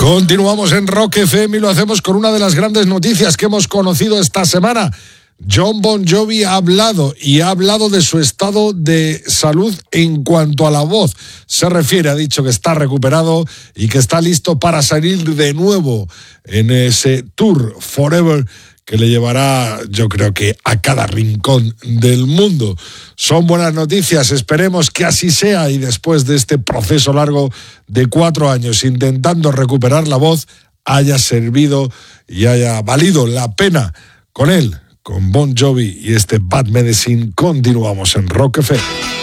Continuamos en Rock FM y lo hacemos con una de las grandes noticias que hemos conocido esta semana. Jon Bon Jovi ha hablado de su estado de salud en cuanto a la voz se refiere. Ha dicho que está recuperado y que está listo para salir de nuevo en ese tour Forever que le llevará, yo creo que a cada rincón del mundo. Son buenas noticias, esperemos que así sea, y después de este proceso largo de 4 años intentando recuperar la voz, haya servido y haya valido la pena con él, con Bon Jovi y este Bad Medicine. Continuamos en Rock FM.